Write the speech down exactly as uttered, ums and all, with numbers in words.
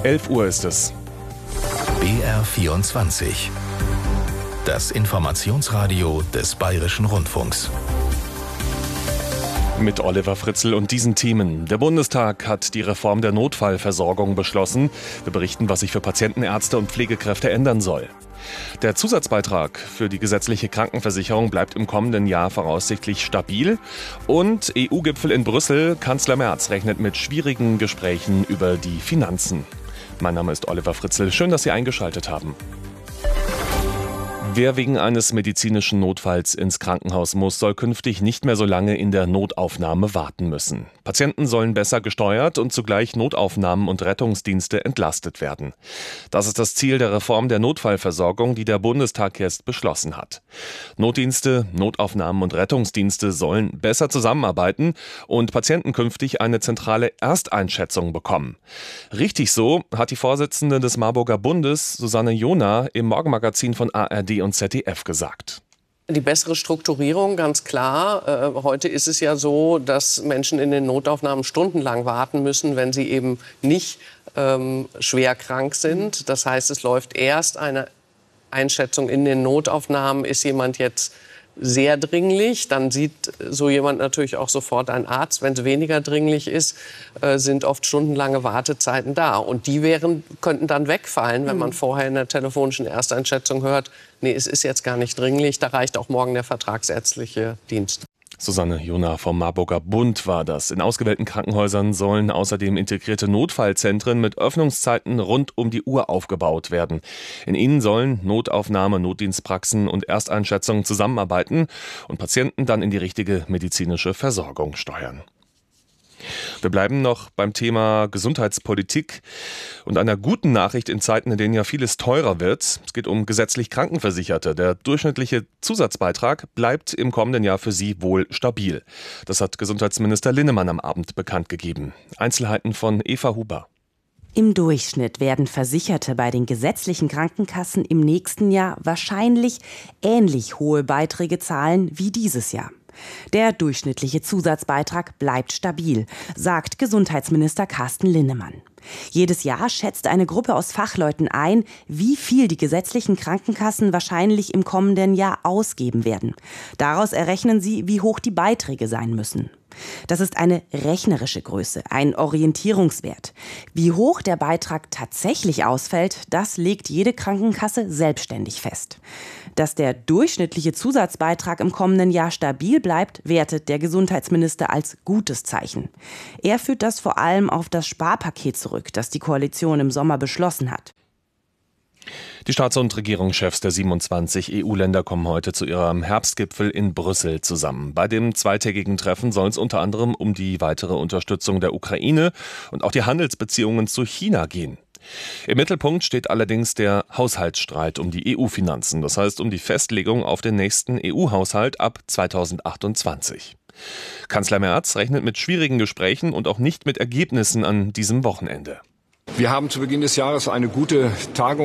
elf Uhr ist es. B R vierundzwanzig. Das Informationsradio des Bayerischen Rundfunks. Mit Oliver Fritzl und diesen Themen. Der Bundestag hat die Reform der Notfallversorgung beschlossen. Wir berichten, was sich für Patienten, Ärzte und Pflegekräfte ändern soll. Der Zusatzbeitrag für die gesetzliche Krankenversicherung bleibt im kommenden Jahr voraussichtlich stabil. Und E U-Gipfel in Brüssel. Kanzler Merz rechnet mit schwierigen Gesprächen über die Finanzen. Mein Name ist Oliver Fritzl. Schön, dass Sie eingeschaltet haben. Wer wegen eines medizinischen Notfalls ins Krankenhaus muss, soll künftig nicht mehr so lange in der Notaufnahme warten müssen. Patienten sollen besser gesteuert und zugleich Notaufnahmen und Rettungsdienste entlastet werden. Das ist das Ziel der Reform der Notfallversorgung, die der Bundestag jetzt beschlossen hat. Notdienste, Notaufnahmen und Rettungsdienste sollen besser zusammenarbeiten und Patienten künftig eine zentrale Ersteinschätzung bekommen. Richtig so, hat die Vorsitzende des Marburger Bundes, Susanne Jona, im Morgenmagazin von A R D und Z D F gesagt. Die bessere Strukturierung, ganz klar. Äh, heute ist es ja so, dass Menschen in den Notaufnahmen stundenlang warten müssen, wenn sie eben nicht ähm, schwer krank sind. Das heißt, es läuft erst eine Einschätzung in den Notaufnahmen. Ist jemand jetzt sehr dringlich, dann sieht so jemand natürlich auch sofort einen Arzt. Wenn es weniger dringlich ist, äh, sind oft stundenlange Wartezeiten da. Und die wären, könnten dann wegfallen, wenn man vorher in der telefonischen Ersteinschätzung hört, nee, es ist jetzt gar nicht dringlich, da reicht auch morgen der vertragsärztliche Dienst. Susanne Jona vom Marburger Bund war das. In ausgewählten Krankenhäusern sollen außerdem integrierte Notfallzentren mit Öffnungszeiten rund um die Uhr aufgebaut werden. In ihnen sollen Notaufnahme, Notdienstpraxen und Ersteinschätzungen zusammenarbeiten und Patienten dann in die richtige medizinische Versorgung steuern. Wir bleiben noch beim Thema Gesundheitspolitik und einer guten Nachricht in Zeiten, in denen ja vieles teurer wird. Es geht um gesetzlich Krankenversicherte. Der durchschnittliche Zusatzbeitrag bleibt im kommenden Jahr für sie wohl stabil. Das hat Gesundheitsminister Linnemann am Abend bekannt gegeben. Einzelheiten von Eva Huber. Im Durchschnitt werden Versicherte bei den gesetzlichen Krankenkassen im nächsten Jahr wahrscheinlich ähnlich hohe Beiträge zahlen wie dieses Jahr. Der durchschnittliche Zusatzbeitrag bleibt stabil, sagt Gesundheitsminister Carsten Linnemann. Jedes Jahr schätzt eine Gruppe aus Fachleuten ein, wie viel die gesetzlichen Krankenkassen wahrscheinlich im kommenden Jahr ausgeben werden. Daraus errechnen sie, wie hoch die Beiträge sein müssen. Das ist eine rechnerische Größe, ein Orientierungswert. Wie hoch der Beitrag tatsächlich ausfällt, das legt jede Krankenkasse selbstständig fest. Dass der durchschnittliche Zusatzbeitrag im kommenden Jahr stabil bleibt, wertet der Gesundheitsminister als gutes Zeichen. Er führt das vor allem auf das Sparpaket zurück, das die Koalition im Sommer beschlossen hat. Die Staats- und Regierungschefs der siebenundzwanzig E U-Länder kommen heute zu ihrem Herbstgipfel in Brüssel zusammen. Bei dem zweitägigen Treffen soll es unter anderem um die weitere Unterstützung der Ukraine und auch die Handelsbeziehungen zu China gehen. Im Mittelpunkt steht allerdings der Haushaltsstreit um die E U-Finanzen, das heißt um die Festlegung auf den nächsten E U-Haushalt ab zweitausendachtundzwanzig. Kanzler Merz rechnet mit schwierigen Gesprächen und auch nicht mit Ergebnissen an diesem Wochenende. Wir haben zu Beginn des Jahres eine gute Tagung